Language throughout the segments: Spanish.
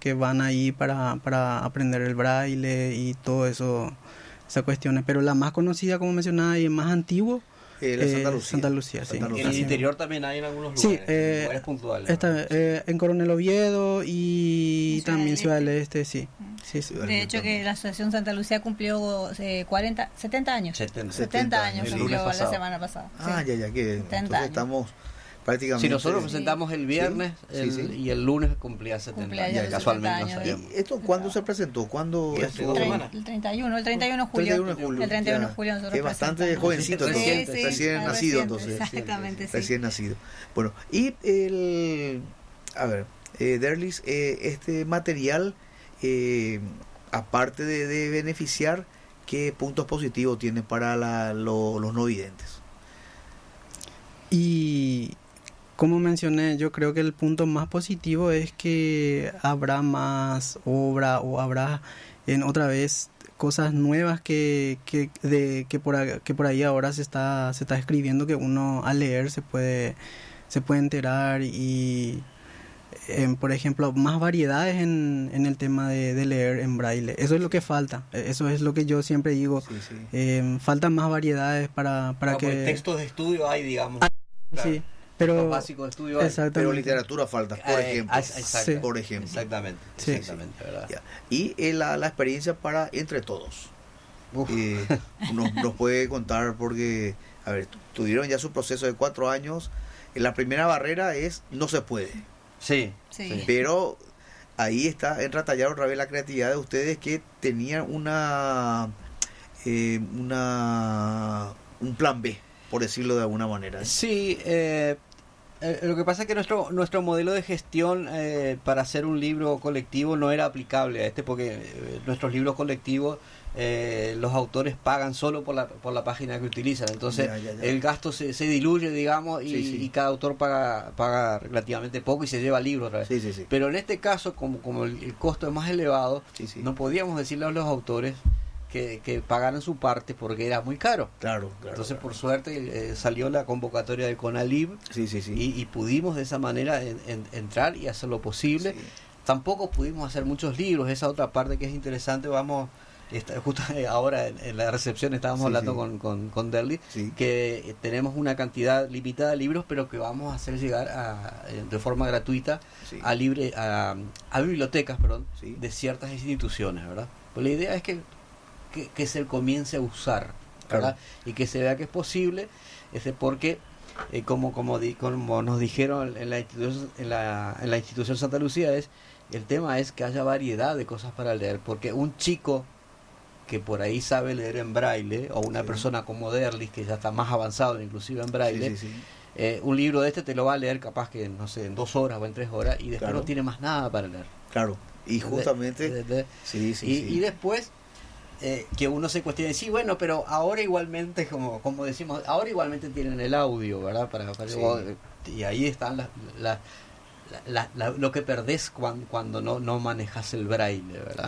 que van ahí para aprender el braille y todo eso, esas cuestiones. Pero la más conocida, como mencionaba, y más antiguo, la Santa Lucía, sí. En el interior también hay en algunos lugares, sí, lugares puntuales. En Coronel Oviedo y Ciudad también del Ciudad del Este, sí. Sí. De hecho, que la Asociación Santa Lucía cumplió 70 años. 70 años el cumplió lunes la pasado. semana pasada. Que 70 entonces años. estamos prácticamente... Si nosotros presentamos el viernes y el lunes cumplía 70 Cumplía años, ya los casualmente 70 no años. sabíamos. ¿Y esto cuándo se presentó? ¿Cuándo estuvo? El 31 de julio. 31 de julio. El 31 de Ya, julio nosotros que es bastante presentamos. jovencito, entonces, Sí, recién nacido, entonces. Exactamente, sí. Recién nacido. Bueno, y Derlis, este material, aparte de beneficiar, ¿qué puntos positivos tiene para los no videntes? Y como mencioné, yo creo que el punto más positivo es que habrá más obra o habrá en otra vez cosas nuevas que por ahí ahora se está escribiendo, que uno al leer se puede enterar. Y por ejemplo, más variedades en el tema de leer en braille. Eso es lo que falta, eso es lo que yo siempre digo. Faltan más variedades para que textos de estudio hay, digamos. Sí, pero básico de estudio hay. Pero literatura falta, por ejemplo. Exacto. Por ejemplo. Exactamente, Sí. ¿verdad? Ya. Y la experiencia para entre todos. Nos puede contar, porque, a ver, tuvieron ya su proceso de 4 años. La primera barrera es no se puede. Sí. Pero ahí entra a tallar otra vez la creatividad de ustedes, que tenían un plan B, por decirlo de alguna manera. Sí, lo que pasa es que nuestro modelo de gestión para hacer un libro colectivo no era aplicable a porque nuestros libros colectivos los autores pagan solo por la página que utilizan, entonces Ya. el gasto se diluye, digamos, y cada autor paga relativamente poco y se lleva el libro otra vez. Sí. Pero en este caso, como el costo es más elevado, no podíamos decirle a los autores que pagaran su parte porque era muy caro. Claro. Entonces, por suerte, salió la convocatoria del CONALIB y pudimos de esa manera entrar y hacer lo posible. Tampoco pudimos hacer muchos libros, esa otra parte que es interesante. Justo ahora en la recepción estábamos hablando con Derlis, que tenemos una cantidad limitada de libros, pero que vamos a hacer llegar de forma gratuita a bibliotecas, de ciertas instituciones, ¿verdad? Pues la idea es que se comience a usar, ¿verdad? Y que se vea que es posible, porque como nos dijeron en la institución Santa Lucía, el tema es que haya variedad de cosas para leer, porque un chico que por ahí sabe leer en braille, o una persona como Derlis, que ya está más avanzado inclusive en braille, un libro de te lo va a leer capaz que, no sé, en 2 horas o en 3 horas, y después no tiene más nada para leer. Claro, y justamente... Y después que uno se cuestione, bueno, pero ahora igualmente, como decimos, ahora igualmente tienen el audio, ¿verdad? Y ahí están lo que perdés cuando no manejas el braille, ¿verdad?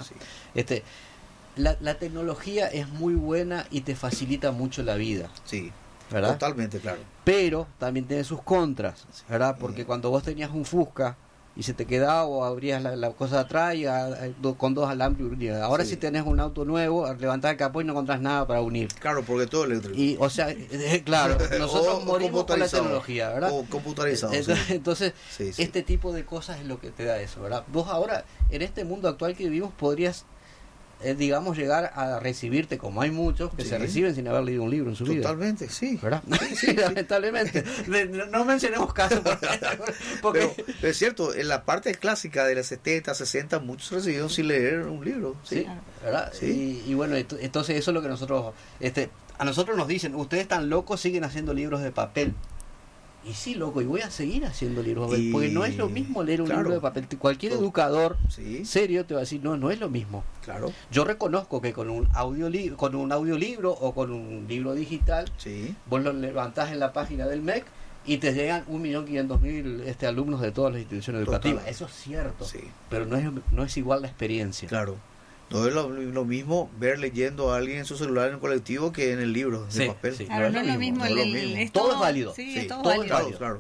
La tecnología es muy buena y te facilita mucho la vida. Sí, ¿verdad? Totalmente, claro. Pero también tiene sus contras, ¿verdad? Porque cuando vos tenías un Fusca y se te quedaba, o abrías la cosa de atrás con 2 alambres unidos. Ahora si tenés un auto nuevo, levantás el capó y no encontrás nada para unir. Claro, porque todo eléctrico. Y, claro, nosotros morimos con la tecnología, ¿verdad? O computarizado. Entonces, este tipo de cosas es lo que te da eso, ¿verdad? Vos ahora, en este mundo actual que vivimos, podrías digamos, llegar a recibirte, como hay muchos que se reciben sin haber leído un libro en su vida. Totalmente, sí. ¿Verdad? Sí, lamentablemente. No mencionemos casos. Porque pero es cierto, en la parte clásica de los 70, 60, muchos recibieron sin leer un libro. Sí, ¿verdad? Sí. Y bueno, entonces eso es lo que nosotros... a nosotros nos dicen, ustedes están locos, siguen haciendo libros de papel. Y sí, loco, y voy a seguir haciendo libros de papel, porque no es lo mismo leer un libro de papel. Cualquier educador serio te va a decir, no es lo mismo. Claro. Yo reconozco que con un audiolibro o con un libro digital, vos lo levantás en la página del MEC y te llegan 1.500.000 alumnos de todas las instituciones educativas. Eso es cierto, pero no es igual la experiencia. Claro. No es lo mismo ver leyendo a alguien en su celular en el colectivo que en el libro de papel. Claro, no es lo mismo. Todo es válido. Todo es válido. Claro.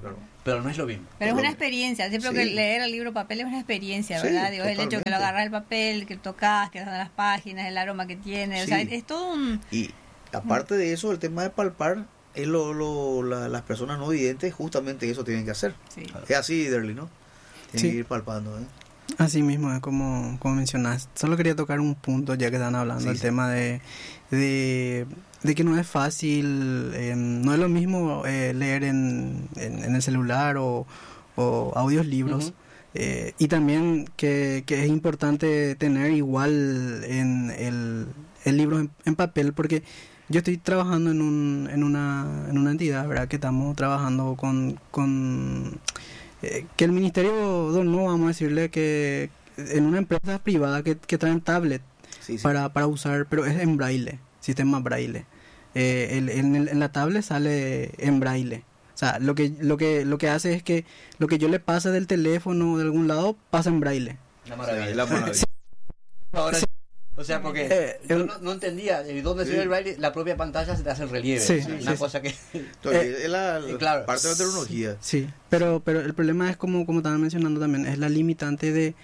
pero no es lo mismo. Pero es una experiencia, siempre que leer el libro papel es una experiencia, ¿verdad? Digo, el hecho de que lo agarras el papel, que tocas, que das las páginas, el aroma que tiene, o sea, es todo un... Y aparte de eso, el tema de palpar, es las personas no videntes justamente eso tienen que hacer. Sí. Es así, Derly, ¿no? Tienen que ir palpando, ¿eh? Así mismo es como mencionas. Solo quería tocar un punto ya que están hablando, el tema de que no es fácil, no es lo mismo leer en el celular o audiolibros. Y también que es importante tener igual en el libro en papel, porque yo estoy trabajando en una entidad, ¿verdad? Que estamos trabajando con que el ministerio donó, vamos a decirle, que en una empresa privada que traen tablet para usar, pero es en braille, sistema braille. En la tablet sale en braille. O sea, lo que hace es que lo que yo le pase del teléfono de algún lado pasa en braille. La maravilla. Ahora, o sea, porque yo no entendía de dónde se ve el braille, la propia pantalla se te hace el relieve. Una cosa que... Entonces, es la parte de la tecnología. Sí, pero el problema es, como estaban mencionando también, es la limitante de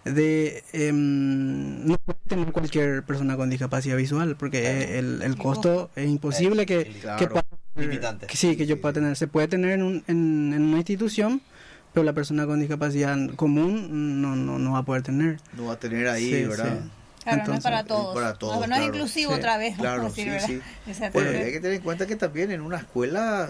no puede tener cualquier persona con discapacidad visual, porque el costo es imposible que yo pueda tener. Se puede tener en una institución, pero la persona con discapacidad común no va a poder tener. No va a tener ahí, ¿verdad? Sí. Claro, entonces, no es para todos. No es inclusivo otra vez. Claro, sí. Bueno, hay que tener en cuenta que también en una escuela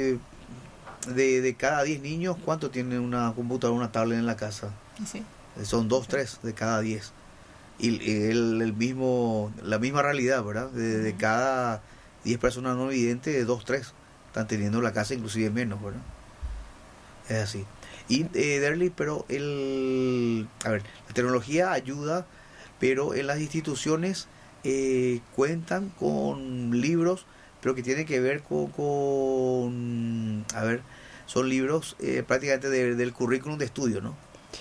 de cada 10 niños, ¿cuánto tienen una computadora, una tablet en la casa? Sí. Son 2, 3 de cada 10. Y la misma realidad, ¿verdad? De cada 10 personas no videntes, 2, 3 están teniendo en la casa, inclusive menos, ¿verdad? Es así. Y Derly, pero la tecnología ayuda, pero en las instituciones cuentan con libros, pero que tienen que ver con son libros prácticamente del currículum de estudio, ¿no?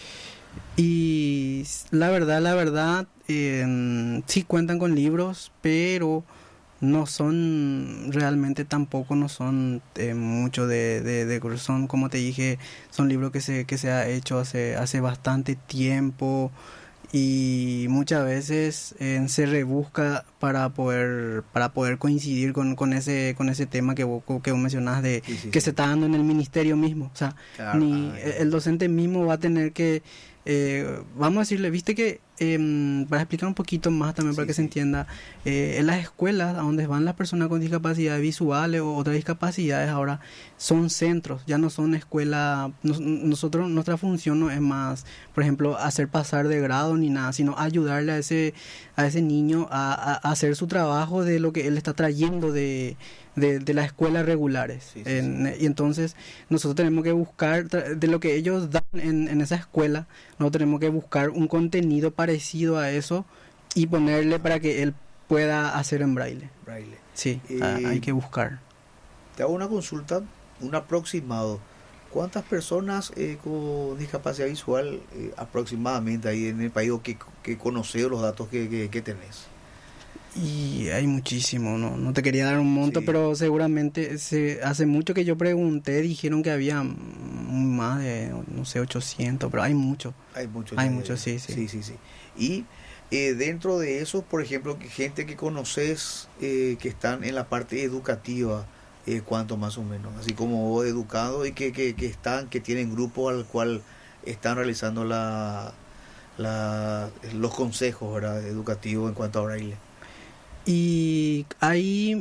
Y la verdad, sí cuentan con libros, pero no son realmente, tampoco no son mucho de son, como te dije, son libros que se ha hecho hace bastante tiempo, y muchas veces se rebusca para poder coincidir con ese tema que vos mencionás que se está dando en el ministerio mismo. O sea, claro, el docente mismo va a tener que vamos a decirle, viste que para explicar un poquito más también, para que se entienda, en las escuelas a donde van las personas con discapacidades visuales o otras discapacidades ahora son centros, ya no son escuelas. Nuestra función no es más, por ejemplo, hacer pasar de grado ni nada, sino ayudarle a ese niño a hacer su trabajo de lo que él está trayendo de las escuelas regulares. Y entonces nosotros tenemos que buscar de lo que ellos dan en esa escuela, nosotros tenemos que buscar un contenido parecido a eso y ponerle para que él pueda hacer en braille. Sí, hay que buscar. Te hago una consulta, un aproximado. ¿Cuántas personas con discapacidad visual aproximadamente hay en el país, o que conoces los datos que tenés? Y hay muchísimo, no te quería dar un monto, pero seguramente hace mucho que yo pregunté, dijeron que había más de, no sé, 800, pero hay mucho. Hay mucho, sí. Y dentro de eso, por ejemplo, gente que conoces que están en la parte educativa, ¿cuánto más o menos? Así como vos, educado, y que tienen grupo al cual están realizando los consejos, ¿verdad?, educativos en cuanto a braille. Y hay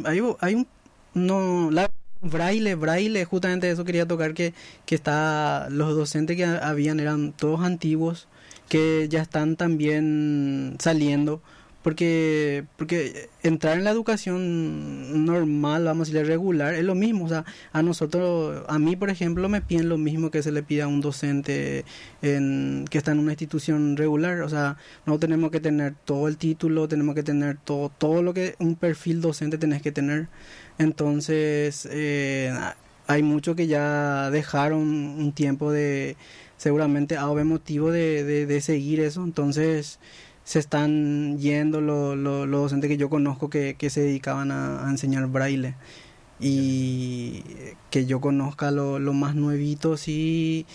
braille, justamente eso quería tocar, que está, los docentes que habían eran todos antiguos, que ya están también saliendo, porque entrar en la educación normal, vamos a decir regular, es lo mismo. O sea, a mí por ejemplo me piden lo mismo que se le pide a un docente que está en una institución regular. O sea, no tenemos que tener todo el título, tenemos que tener todo lo que un perfil docente tenés que tener. Entonces hay muchos que ya dejaron un tiempo seguramente a motivo de seguir eso. Entonces se están yendo los docentes que yo conozco que se dedicaban a enseñar braille. y que yo conozca lo más nuevito, sí,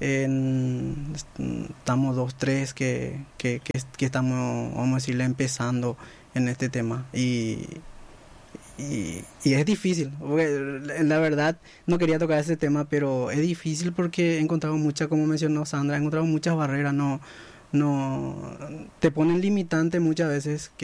estamos 2, 3 que estamos, vamos a decirle, empezando en este tema y es difícil, porque la verdad no quería tocar ese tema, pero es difícil porque he encontrado muchas, como mencionó Sandra, he encontrado muchas barreras, no te ponen limitante muchas veces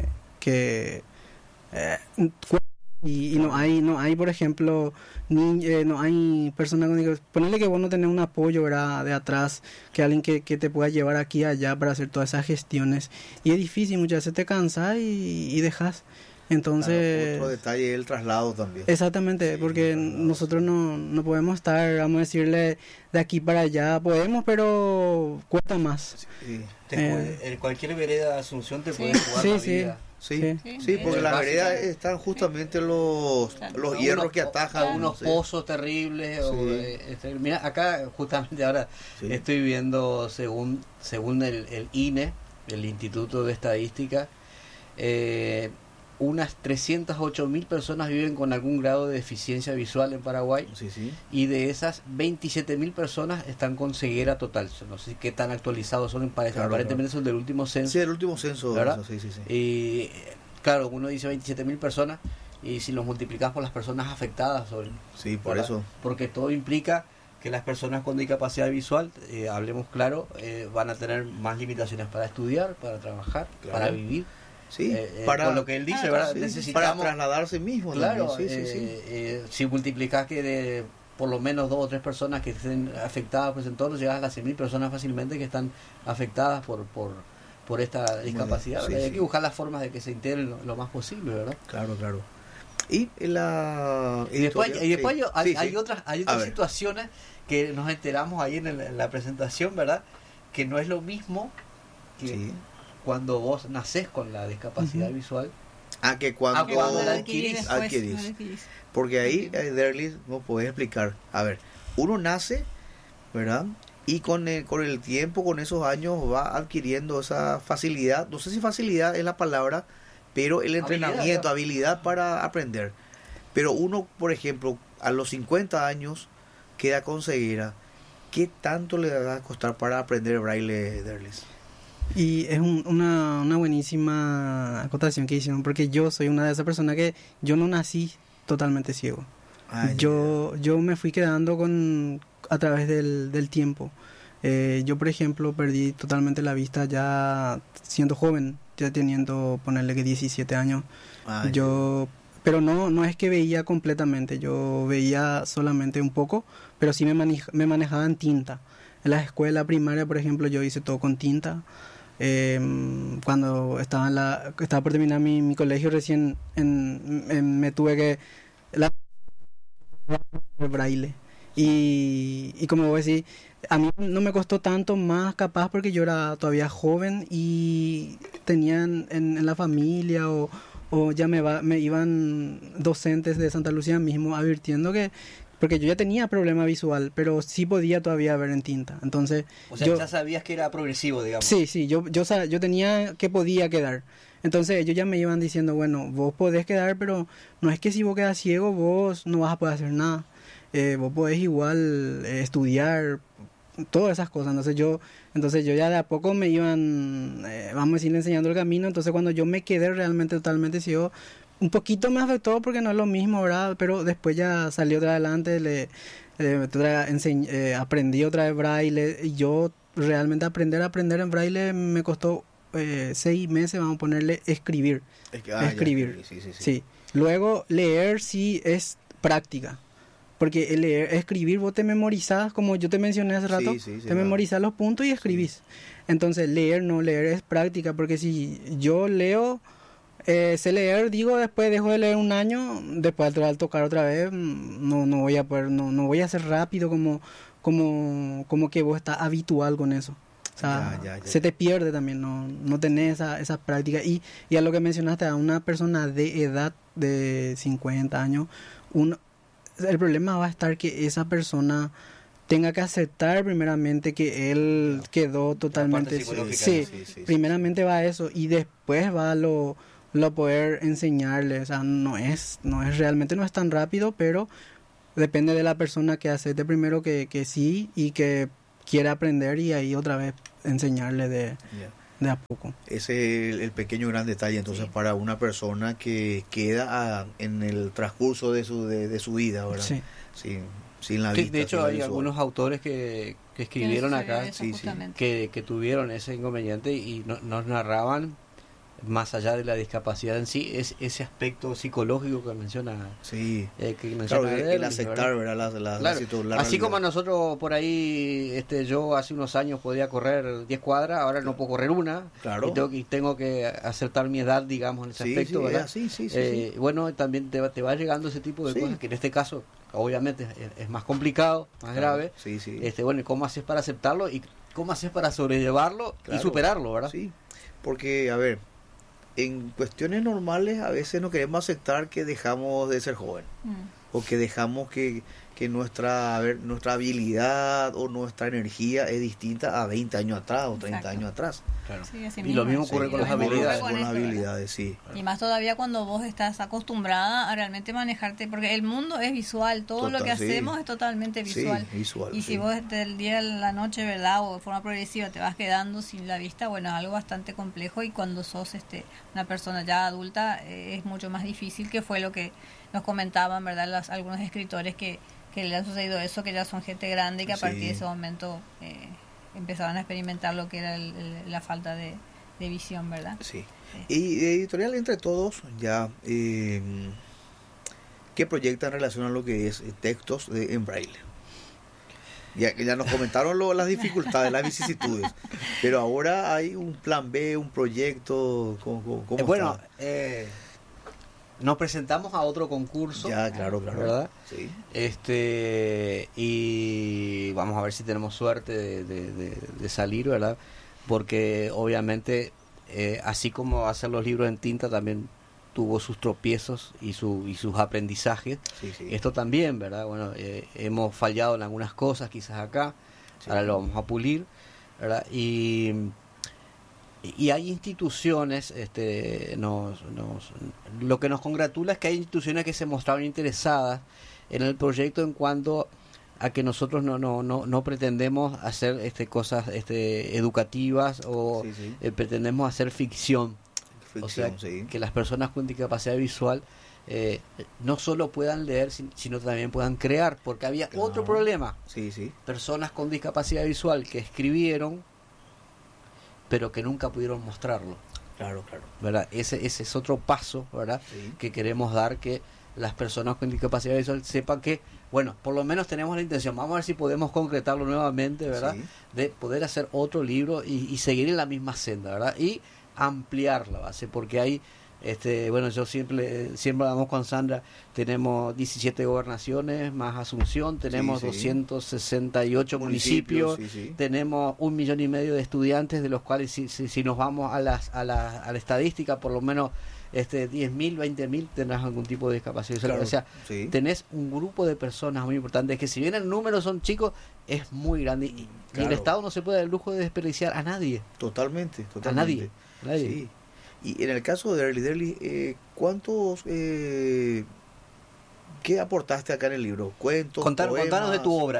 y no hay por ejemplo no hay personas con, ponerle que vos no tenés un apoyo, ¿verdad?, de atrás, que alguien que te pueda llevar aquí y allá para hacer todas esas gestiones, y es difícil, muchas veces te cansas y dejas. Entonces, otro detalle es el traslado también. Exactamente, sí, porque nosotros no podemos estar, vamos a decirle, de aquí para allá. Podemos, pero cuesta más. Sí. En cualquier vereda de Asunción te pueden jugar la vida. Sí, porque las veredas están justamente los hierros que atajan. Unos pozos terribles. Mira, acá justamente ahora estoy viendo, según el INE, el Instituto de Estadística, unas 308.000 personas viven con algún grado de deficiencia visual en Paraguay, y de esas 27.000 personas están con ceguera total. No sé qué tan actualizados son, aparentemente son del último censo. Sí, el último censo, ¿verdad? Y claro, uno dice 27.000 personas, y si los multiplicas por las personas afectadas, por eso. Porque todo implica que las personas con discapacidad visual, hablemos claro, van a tener más limitaciones para estudiar, para trabajar, para vivir. Con lo que él dice, ¿verdad? Necesitamos, para trasladarse mismo. Claro, si multiplicas que de por lo menos 2 o 3 personas que estén afectadas por ese entorno, llegas a las 100.000 personas fácilmente que están afectadas por esta discapacidad. Hay que buscar las formas de que se integren lo más posible, ¿verdad? Claro. Y después hay otras situaciones que nos enteramos ahí en la presentación, ¿verdad? Que no es lo mismo que cuando vos nacés con la discapacidad visual, que cuando la adquirís. Porque ahí, Derlis, no podés explicar. A ver, uno nace, ¿verdad? Y con el tiempo, con esos años, va adquiriendo esa facilidad. No sé si facilidad es la palabra, pero el entrenamiento, habilidad para aprender. Pero uno, por ejemplo, a los 50 años queda con ceguera. ¿Qué tanto le va a costar para aprender braille, Derlis? Y es una buenísima acotación que hicieron, porque yo soy una de esas personas que yo no nací totalmente ciego. Yo me fui quedando a través del tiempo. Yo, por ejemplo, perdí totalmente la vista ya siendo joven, ya teniendo, ponerle que 17 años. Pero no es que veía completamente, yo veía solamente un poco, pero sí me manejaba en tinta. En la escuela primaria, por ejemplo, yo hice todo con tinta. Cuando estaba por terminar mi colegio recién, me tuve que braille, y como vos decís, a mí no me costó tanto, más capaz porque yo era todavía joven y tenían en la familia o ya me iban docentes de Santa Lucía mismo advirtiendo que, porque yo ya tenía problema visual, pero sí podía todavía ver en tinta. Entonces, ya sabías que era progresivo, digamos. Sí, yo tenía que podía quedar. Entonces ellos ya me iban diciendo, bueno, vos podés quedar, pero no es que si vos quedas ciego, vos no vas a poder hacer nada. Vos podés igual estudiar, todas esas cosas. Entonces yo ya de a poco me iban, vamos a decir, enseñando el camino. Entonces cuando yo me quedé realmente totalmente ciego, un poquito me afectó porque no es lo mismo, ¿verdad? Pero después ya salió otra adelante, aprendí otra vez braille, y yo realmente aprender en braille me costó 6 meses, vamos a ponerle escribir. Escribir. Sí. Luego leer sí es práctica. Porque el leer, escribir, vos te memorizás, como yo te mencioné hace rato, te memorizás los puntos y escribís. Entonces leer es práctica, porque si yo leo, sé leer, después dejo de leer un año, después al tocar otra vez, no voy a poder, no voy a ser rápido como que vos estás habitual con eso. O sea, se te pierde también, no tenés esa práctica. Y a lo que mencionaste, a una persona de edad de 50 años, el problema va a estar que esa persona tenga que aceptar primeramente que él quedó totalmente... Sí, primeramente va eso, y después va lo lo poder enseñarle. O sea, no es realmente no es tan rápido, pero depende de la persona que acepte primero que sí y que quiera aprender, y ahí otra vez enseñarle de a poco. Ese es el pequeño gran detalle entonces para una persona que queda en el transcurso de su vida, ¿verdad? Sí. Sin la vista. De hecho hay algunos autores que escribieron acá que tuvieron ese inconveniente y nos narraban, más allá de la discapacidad en sí, es ese aspecto psicológico que menciona. Sí. Que menciona el aceptar, ¿verdad? Claro. Así como nosotros por ahí, yo hace unos años podía correr 10 cuadras, ahora no puedo correr una. Claro. Y tengo que aceptar mi edad, digamos, en ese aspecto, ¿verdad? Sí. Bueno, también te va llegando ese tipo de cosas que en este caso obviamente es más complicado, más grave. Sí. Bueno, ¿cómo haces para aceptarlo y cómo haces para sobrellevarlo y superarlo, ¿verdad? Sí. Porque, a ver, en cuestiones normales a veces no queremos aceptar que dejamos de ser joven o que dejamos que nuestra habilidad o nuestra energía es distinta a 20 años atrás o 30 años atrás. Claro. Sí, así y lo mismo ocurre con las habilidades. Con las habilidades, sí. Y más todavía cuando vos estás acostumbrada a realmente manejarte, porque el mundo es visual, todo lo que hacemos es totalmente visual. Sí, visual. Y si vos del día a la noche, ¿verdad? O de forma progresiva te vas quedando sin la vista, bueno, es algo bastante complejo, y cuando sos una persona ya adulta es mucho más difícil, que fue lo que nos comentaban, ¿verdad? Algunos escritores que le ha sucedido eso, que ya son gente grande y que a partir de ese momento empezaban a experimentar lo que era la falta de visión, ¿verdad? Sí. Y editorial Entre Todos, ya, ¿qué proyecta en relación a lo que es textos en braille? Ya nos comentaron las dificultades, las vicisitudes, pero ahora hay un plan B, un proyecto, ¿cómo bueno, nos presentamos a otro concurso. Ya, claro. ¿Verdad? Sí. Y vamos a ver si tenemos suerte de salir, ¿verdad? Porque obviamente, así como hacer los libros en tinta, también tuvo sus tropiezos y sus aprendizajes. Sí. Esto también, ¿verdad? Bueno, hemos fallado en algunas cosas, quizás acá. Ahora lo vamos a pulir, ¿verdad? Y hay instituciones, lo que nos congratula es que hay instituciones que se mostraron interesadas en el proyecto en cuanto a que nosotros no pretendemos hacer cosas educativas o pretendemos hacer ficción. O sea, que las personas con discapacidad visual no solo puedan leer, sino también puedan crear, porque había otro problema. Personas con discapacidad visual que escribieron, pero que nunca pudieron mostrarlo. Claro. ¿Verdad? Ese es otro paso, ¿verdad? Sí. Que queremos dar, que las personas con discapacidad visual sepan que, bueno, por lo menos tenemos la intención. Vamos a ver si podemos concretarlo nuevamente, ¿verdad? Sí. De poder hacer otro libro y seguir en la misma senda, ¿verdad? Y ampliar la base, porque hay, bueno, yo siempre hablamos con Sandra, tenemos 17 gobernaciones más Asunción, tenemos 268 municipios, tenemos 1,5 millones de estudiantes, de los cuales si nos vamos a la estadística, por lo menos 10.000, 20.000 tendrás algún tipo de discapacidad. Claro, o sea, tenés un grupo de personas muy importantes que, si bien el número son chicos, es muy grande, y el Estado no se puede dar el lujo de desperdiciar a nadie. Totalmente. A nadie. Sí. Y en el caso de Early Derly, ¿cuántos qué aportaste acá en el libro? ¿Cuentos? Contanos de tu obra.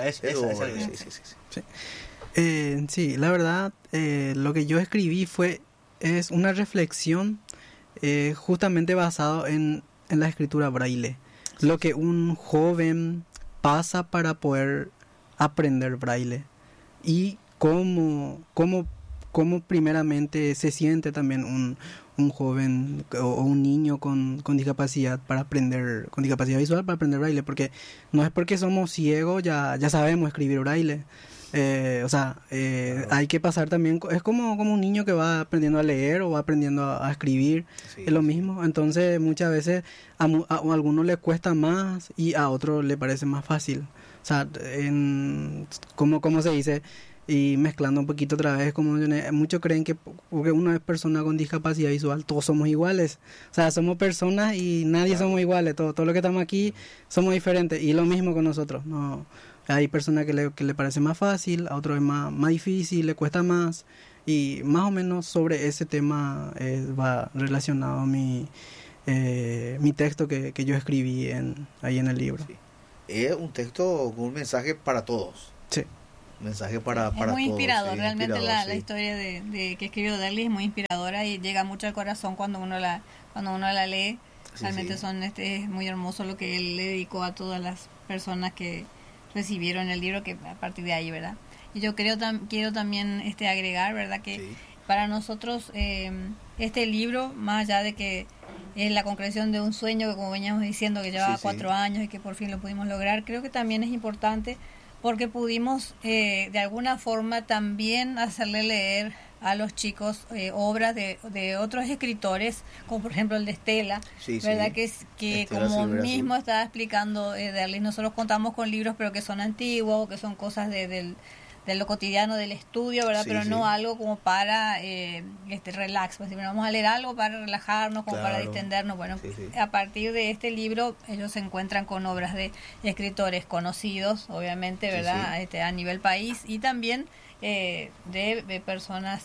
Sí, la verdad, lo que yo escribí es una reflexión justamente basado en la escritura braille. Lo que un joven pasa para poder aprender braille, y cómo primeramente se siente también un joven o un niño con discapacidad con discapacidad visual para aprender braille, porque no es porque somos ciegos ya sabemos escribir braille. Hay que pasar también, es como un niño que va aprendiendo a leer o va aprendiendo a escribir, es lo mismo. Entonces muchas veces a algunos les cuesta más y a otros le parece más fácil. O sea, como se dice, y mezclando un poquito otra vez, como muchos creen que porque uno es persona con discapacidad visual, todos somos iguales. O sea, somos personas y nadie somos iguales, todo lo que estamos aquí somos diferentes, y lo mismo con nosotros. No, hay personas que le parece más fácil, a otros es más difícil, le cuesta más, Y más o menos sobre ese tema va relacionado mi texto que yo escribí ahí en el libro. Sí. Es un texto con un mensaje para todos. Sí. Un mensaje para muy todos. inspirador, Sí, realmente inspirador, la historia de que escribió Derlis es muy inspiradora y llega mucho al corazón cuando uno la lee. Realmente es muy hermoso lo que él le dedicó a todas las personas que recibieron el libro, que a partir de ahí, ¿verdad? Y yo quiero también agregar, ¿verdad? Que para nosotros este libro, más allá de que es la concreción de un sueño que, como veníamos diciendo, que llevaba 4 años y que por fin lo pudimos lograr, creo que también es importante porque pudimos de alguna forma también hacerle leer a los chicos obras de otros escritores, como por ejemplo el de Estela, ¿verdad? Que Estela como Silvera, mismo estaba explicando Derlis, nosotros contamos con libros pero que son antiguos, que son cosas de lo cotidiano del estudio, ¿verdad? Pero no algo como para relax, pues, vamos a leer algo para relajarnos, como para distendernos. Bueno, a partir de este libro ellos se encuentran con obras de escritores conocidos, obviamente, ¿verdad? A nivel país, y también de personas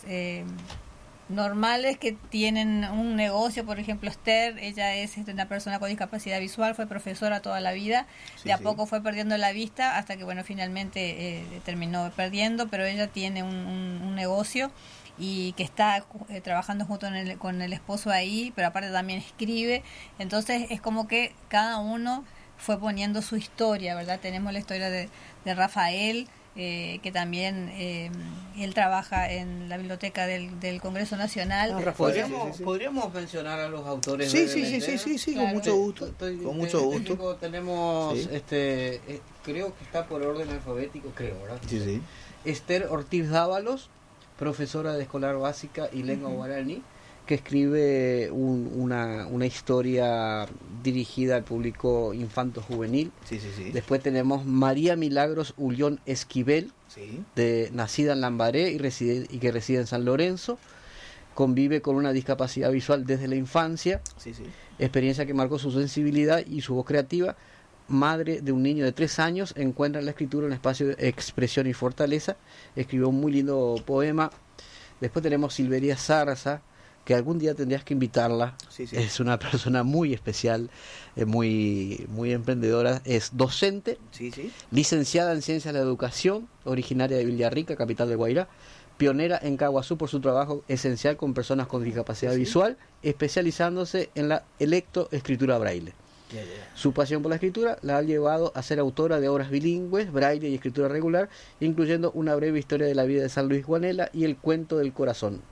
normales que tienen un negocio. Por ejemplo, Esther, ella es una persona con discapacidad visual, fue profesora toda la vida, de a poco fue perdiendo la vista hasta que finalmente terminó perdiendo, pero ella tiene un negocio y que está trabajando junto con el esposo ahí, pero aparte también escribe. Entonces es como que cada uno fue poniendo su historia, ¿verdad? Tenemos la historia de Rafael, que también él trabaja en la biblioteca del Congreso Nacional. ¿Podríamos mencionar a los autores? Sí, claro. Con mucho gusto. Con mucho gusto. Tenemos, creo que está por orden alfabético, ¿verdad? Sí. Esther Ortiz Dávalos, profesora de escolar básica y lengua guaraní, que escribe una historia dirigida al público infanto-juvenil. Después tenemos María Milagros Ullón Esquivel, nacida en Lambaré y que reside en San Lorenzo. Convive con una discapacidad visual desde la infancia, experiencia que marcó su sensibilidad y su voz creativa. Madre de un niño de 3 años, encuentra en la escritura un espacio de expresión y fortaleza. Escribió un muy lindo poema. Después tenemos Silveria Zarza, que algún día tendrías que invitarla. Es una persona muy especial, muy emprendedora, es docente, licenciada en Ciencias de la Educación, originaria de Villarrica, capital de Guairá, pionera en Caguazú por su trabajo esencial con personas con discapacidad visual, especializándose en la lectoescritura braille. Su pasión por la escritura la ha llevado a ser autora de obras bilingües, braille y escritura regular, incluyendo una breve historia de la vida de San Luis Guanela y el cuento del corazón.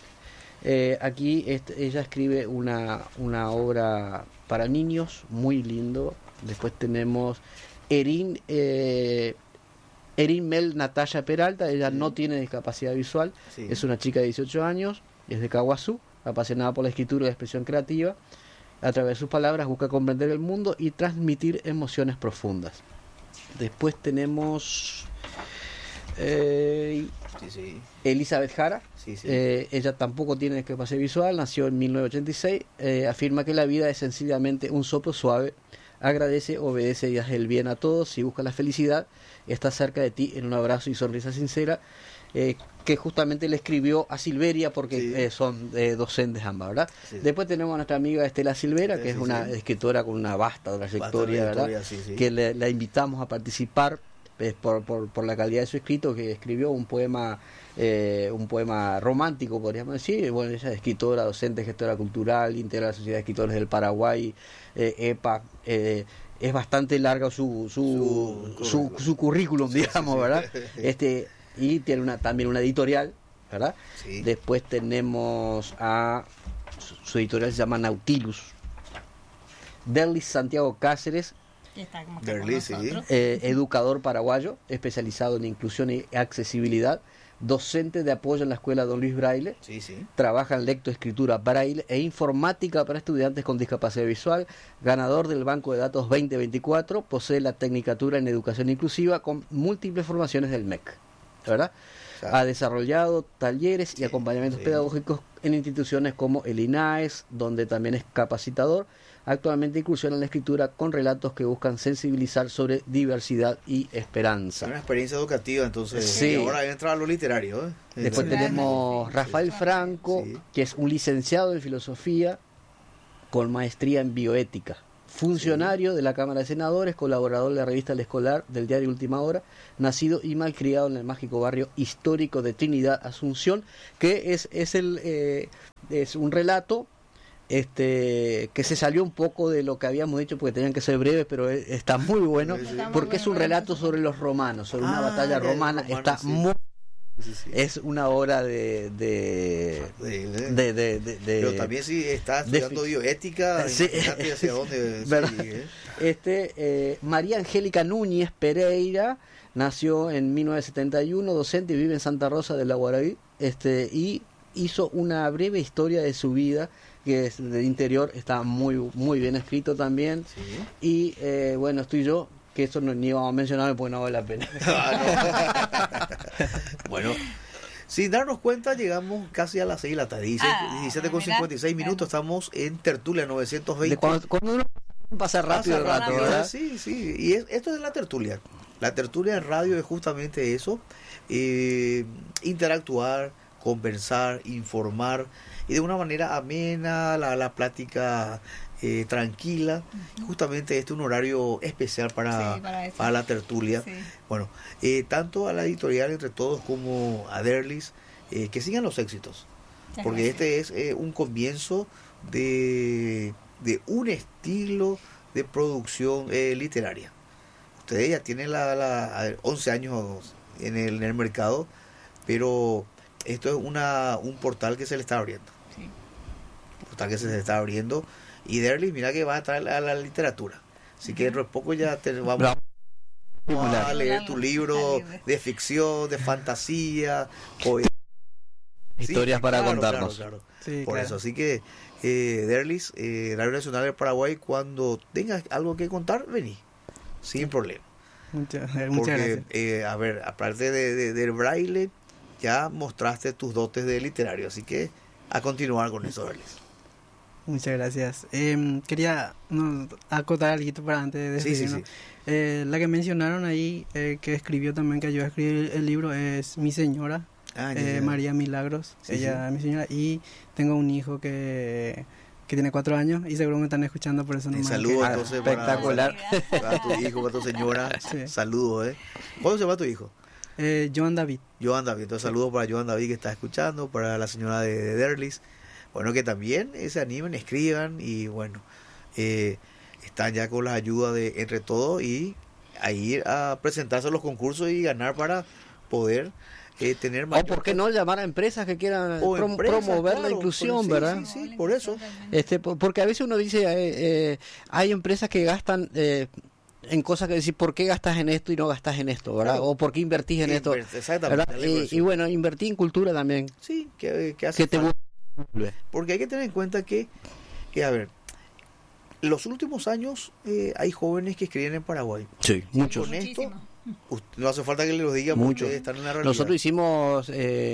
Aquí ella escribe una obra para niños muy lindo. Después tenemos Erin Mel Natalia Peralta. Ella no tiene discapacidad visual, es una chica de 18 años, es de Caguazú, apasionada por la escritura y la expresión creativa. A través de sus palabras busca comprender el mundo y transmitir emociones profundas. Después tenemos Elizabeth Jara. Ella tampoco tiene discapacidad visual, nació en 1986. Afirma que la vida es sencillamente un soplo suave. Agradece, obedece y hace el bien a todos. Y busca la felicidad, está cerca de ti en un abrazo y sonrisa sincera. Que justamente le escribió a Silveria porque son docentes ambas, ¿verdad? Después tenemos a nuestra amiga Estela Silvera, que es una escritora con una vasta trayectoria, ¿verdad? Que la invitamos a participar por la calidad de su escrito, que escribió un poema romántico, podríamos decir. Bueno, ella es escritora, docente, gestora cultural, integra la Sociedad de Escritores del Paraguay, EPA. Es bastante larga su currículum, digamos, ¿verdad? Y tiene también una editorial, ¿verdad? Después tenemos a su editorial, se llama Nautilus. Derlis Santiago Cáceres, educador paraguayo, especializado en inclusión y accesibilidad, docente de apoyo en la escuela Don Luis Braille, trabaja en lectoescritura braille e informática para estudiantes con discapacidad visual, ganador del Banco de Datos 2024, posee la tecnicatura en educación inclusiva con múltiples formaciones del MEC, ¿verdad? Claro. Ha desarrollado talleres y acompañamientos sí. pedagógicos en instituciones como el INAES, donde también es capacitador. Actualmente incursiona en la escritura con relatos que buscan sensibilizar sobre diversidad y esperanza. Una experiencia educativa, entonces. Sí. Y ahora entra a lo literario. Después Sí. tenemos Rafael Franco, Sí. que es un licenciado en filosofía con maestría en bioética, funcionario de la Cámara de Senadores, colaborador de la revista El Escolar, del diario Última Hora, nacido y malcriado en el mágico barrio histórico de Trinidad, Asunción, que es un relato que se salió un poco de lo que habíamos dicho porque tenían que ser breves, pero está muy bueno, Sí, sí. porque es un relato sobre los romanos, sobre una batalla romana. Está sí. muy... Sí. Es una obra Pero también si estás estudiando bioética, sí. imagínate hacia dónde. ¿Verdad? Sí, María Angélica Núñez Pereira nació en 1971, docente y vive en Santa Rosa de la Guaraví, y hizo una breve historia de su vida, que es del interior, está muy muy bien escrito también. Sí. Y bueno, estoy yo, que eso no, ni vamos a mencionar porque no vale la pena. Bueno, sin darnos cuenta, llegamos casi a las 6 de la tarde. 17:56 minutos, estamos en Tertulia 920. Cuando uno pasa rápido el rato, ¿verdad? Sí, sí. Y esto es la tertulia. La tertulia en radio es justamente eso: interactuar, conversar, informar, y de una manera amena, la plática tranquila. Justamente este es un horario especial para la tertulia. Sí. Bueno, tanto a la editorial Entre Todos como a Derlis, que sigan los éxitos, porque este es un comienzo de un estilo de producción literaria. Ustedes ya tienen 11 años en el mercado, pero esto es un portal que se le está abriendo. Sí. Un portal que se le está abriendo. Y Derlis, mira que va a entrar a la literatura. Así que dentro de poco ya vamos a leer tu libro de ficción, de fantasía, poesía. Historias para claro, contarnos. Claro. Sí, Por claro. eso, así que Derlis, Radio Nacional del Paraguay, cuando tengas algo que contar, vení, sin problema. Muchas Porque, gracias. a ver, aparte del braille, ya mostraste tus dotes de literario, así que a continuar con eso, Derlis. Muchas gracias. Quería acotar algo para antes de despedirnos. Sí. La que mencionaron ahí, que escribió también, que ayudó a escribir el libro, es mi señora, María Milagros. Sí, ella es mi señora, y tengo un hijo que tiene 4 años y seguro me están escuchando, por eso no. Saludos entonces espectacular. para tu hijo, para tu señora. Sí. Saludos, ¿Cuándo se llama tu hijo? Joan David. Joan David. Entonces saludos para Joan David, que está escuchando, para la señora de Derlis. Bueno, que también se animen, escriban, y bueno, están ya con la ayuda de Entre Todos y a ir a presentarse a los concursos y ganar para poder tener más. O por qué no llamar a empresas que quieran empresas, promover claro, la inclusión, sí, ¿verdad? Sí, por eso. Porque a veces uno dice, hay empresas que gastan en cosas que decir, ¿por qué gastas en esto y no gastas en esto, verdad? Claro. O ¿por qué invertís en esto? Exactamente. Y bueno, invertí en cultura también. Sí, que hace Que te falta. vuelve. Porque hay que tener en cuenta que a ver, los últimos años hay jóvenes que escriben en Paraguay. Sí, muchos. Con esto, Muchísimo. no hace falta que les lo diga, Mucho. porque están en la realidad. Nosotros hicimos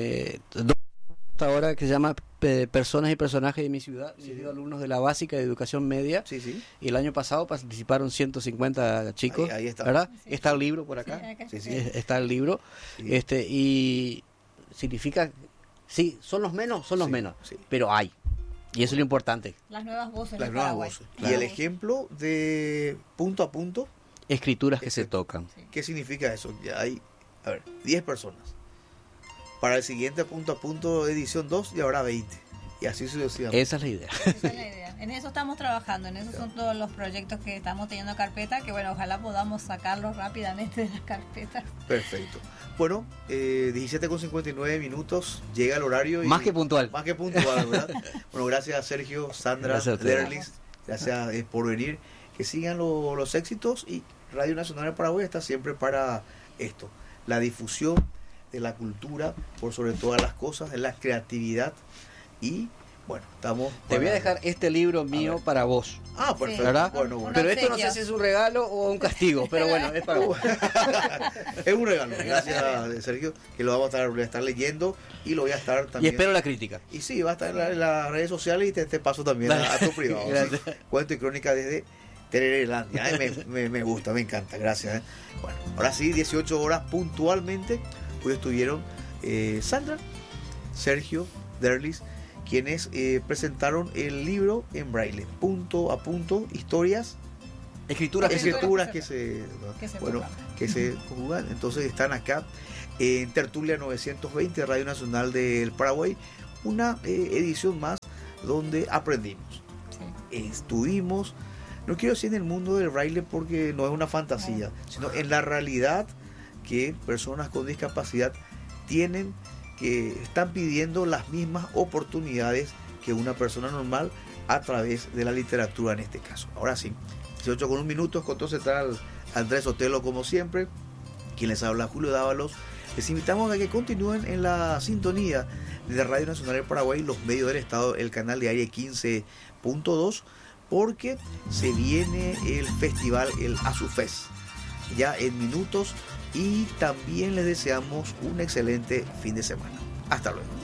ahora que se llama Personas y Personajes de mi ciudad, dirigido a alumnos de la básica de educación media. Sí. Y el año pasado participaron 150 chicos, Ahí está. ¿verdad? Sí. Está el libro por acá. Sí. Está el libro. Sí. Y significa, sí, son los menos, Sí. pero hay. Y eso es lo importante. Las nuevas voces. Las de nuevas Paraguay. voces. Claro. Y el ejemplo de punto a punto, Escrituras que se tocan. ¿qué significa eso? Ya hay, 10 personas. Para el siguiente punto a punto, edición 2, y habrá 20. Y así sucesivamente. Esa es la idea. Esa es la idea. En eso estamos trabajando, en esos son todos los proyectos que estamos teniendo carpeta, que bueno, ojalá podamos sacarlos rápidamente de las carpetas. Perfecto. Bueno, 17:59 minutos, llega el horario. Más que puntual. Más que puntual, ¿verdad? Bueno, gracias Sergio, Sandra, Gracias a ustedes. Derlis, gracias por venir. Que sigan los éxitos, y Radio Nacional de Paraguay está siempre para esto, la difusión de la cultura, por sobre todas las cosas, de la creatividad, y Bueno, estamos... Te voy a dejar este libro mío para vos. Ah, perfecto. ¿Verdad? Bueno. Pero esto no sé si es un regalo o un castigo, pero bueno, es para vos. Es un regalo, gracias Sergio, que lo voy a estar leyendo y lo voy a estar también. Y espero la crítica. Y sí, va a estar en las redes sociales y te paso también a tu privado. ¿Sí? Cuento y crónica desde Tererelandia. Me gusta, me encanta, gracias. Bueno, ahora sí, 18 horas puntualmente. Hoy estuvieron Sandra, Sergio, Derlis, quienes presentaron el libro en braille, punto a punto, historias, escrituras que se conjugan. Entonces están acá en Tertulia 920, Radio Nacional del Paraguay, una edición más donde aprendimos, estuvimos, no quiero decir en el mundo del braille porque no es una fantasía, sino en la realidad que personas con discapacidad tienen, que están pidiendo las mismas oportunidades que una persona normal a través de la literatura en este caso. Ahora sí, 18:01, con todo está Andrés Otelo como siempre, quien les habla Julio Dávalos. Les invitamos a que continúen en la sintonía de Radio Nacional del Paraguay, los medios del Estado, el canal de aire 15.2, porque se viene el festival, el Azufest, ya en minutos, y también les deseamos un excelente fin de semana. Hasta luego.